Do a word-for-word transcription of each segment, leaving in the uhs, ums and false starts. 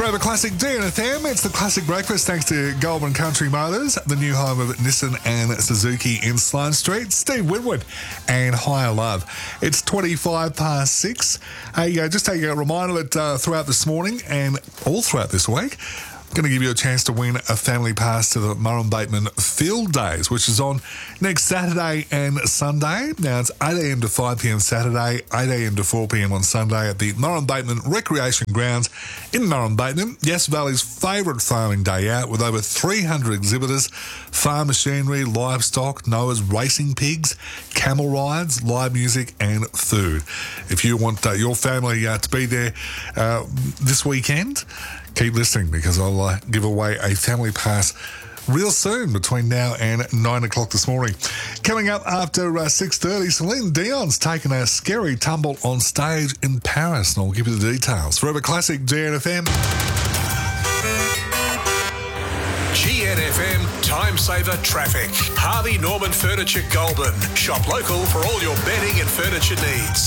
Forever Classic D N F M. It's the Classic Breakfast thanks to Goulburn Country Motors, the new home of Nissan and Suzuki in Sloane Street. Steve Winwood and Higher Love. It's twenty-five past six. Hey, uh, just taking a reminder that uh, throughout this morning and all throughout this week, going to give you a chance to win a family pass to the Murrum Bateman Field Days, which is on next Saturday and Sunday. Now, it's eight a.m. to five p.m. Saturday, eight a.m. to four p.m. on Sunday at the Murrum Bateman Recreation Grounds in Murrum Bateman. Yes Valley's favourite farming day out with over three hundred exhibitors, farm machinery, livestock, Noah's racing pigs, camel rides, live music and food. If you want uh, your family uh, to be there uh, this weekend, keep listening because I'll uh, give away a family pass real soon between now and nine o'clock this morning. Coming up after uh, six thirty, Celine Dion's taken a scary tumble on stage in Paris, and I'll give you the details. Forever Classic G N F M. G N F M Time Saver Traffic. Harvey Norman Furniture Goulburn. Shop local for all your bedding and furniture needs.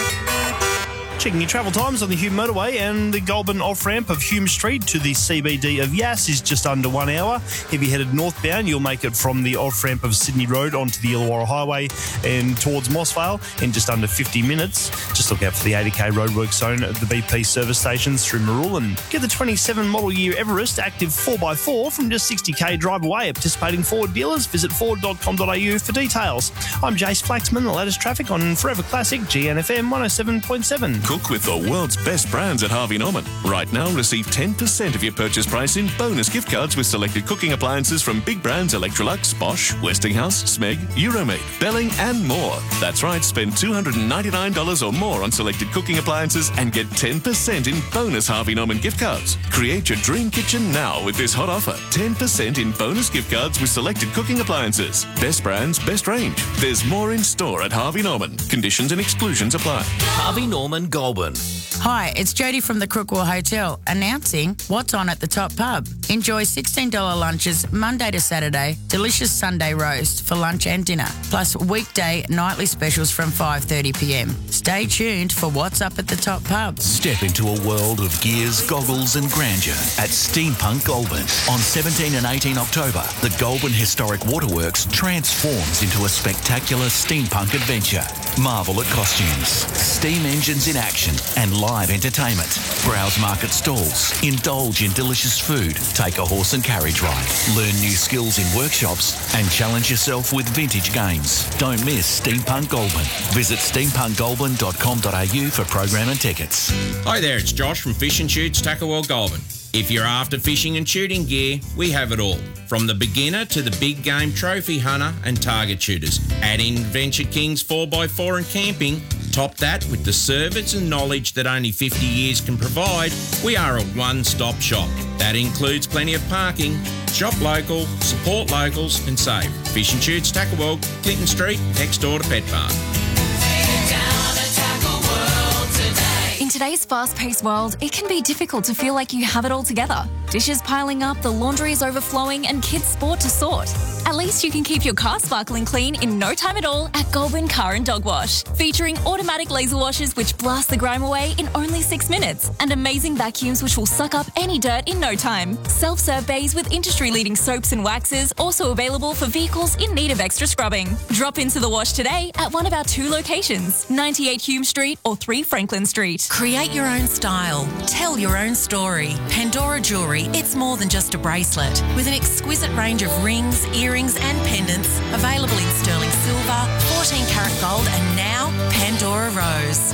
Checking your travel times on the Hume Motorway, and the Goulburn off-ramp of Hume Street to the C B D of Yass is just under one hour. If you're headed northbound, you'll make it from the off-ramp of Sydney Road onto the Illawarra Highway and towards Mossvale in just under fifty minutes. Just look out for the eighty k roadwork zone at the B P service stations through Marul, and get the twenty-seven model year Everest active four by four from just sixty k drive away at participating Ford dealers. Visit ford dot com dot a u for details. I'm Jace Flaxman, the latest traffic on Forever Classic G N F M one oh seven point seven. Cook with the world's best brands at Harvey Norman. Right now, receive ten percent of your purchase price in bonus gift cards with selected cooking appliances from big brands Electrolux, Bosch, Westinghouse, Smeg, Euromate, Belling and more. That's right, spend two hundred ninety-nine dollars or more on selected cooking appliances and get ten percent in bonus Harvey Norman gift cards. Create your dream kitchen now with this hot offer. ten percent in bonus gift cards with selected cooking appliances. Best brands, best range. There's more in store at Harvey Norman. Conditions and exclusions apply. Harvey Norman Goulburn. Hi, it's Jodie from the Crookwell Hotel announcing what's on at the Top Pub. Enjoy sixteen dollars lunches Monday to Saturday, delicious Sunday roast for lunch and dinner, plus weekday nightly specials from five thirty p.m. Stay tuned for what's up at the Top Pub. Step into a world of gears, goggles and grandeur at Steampunk Goulburn. On seventeenth and eighteenth October, the Goulburn Historic Waterworks transforms into a spectacular steampunk adventure. Marvel at costumes, steam engines in action and live entertainment. Browse market stalls, indulge in delicious food, take a horse and carriage ride, learn new skills in workshops and challenge yourself with vintage games. Don't miss Steampunk Goulburn. Visit steampunk goulburn dot com dot a u for program and tickets. Hi there, it's Josh from Fish and Shoots Tackawell Goulburn. If you're after fishing and shooting gear, we have it all. From the beginner to the big game trophy hunter and target shooters. Add in Venture Kings four by four and camping. Top that with the service and knowledge that only fifty years can provide. We are a one-stop shop. That includes plenty of parking. Shop local, support locals and save. Fish and Shoots Tackawell, Clinton Street, next door to Pet Park. In today's fast-paced world, it can be difficult to feel like you have it all together. Dishes piling up, the laundry is overflowing, and kids' sport to sort. At least you can keep your car sparkling clean in no time at all at Goulburn Car and Dog Wash. Featuring automatic laser washers which blast the grime away in only six minutes and amazing vacuums which will suck up any dirt in no time. Self-serve bays with industry-leading soaps and waxes also available for vehicles in need of extra scrubbing. Drop into the wash today at one of our two locations, ninety-eight Hume Street or three Franklin Street. Create your own style. Tell your own story. Pandora Jewellery, it's more than just a bracelet. With an exquisite range of rings, earrings and pendants available in sterling silver, fourteen karat gold and now Pandora Rose.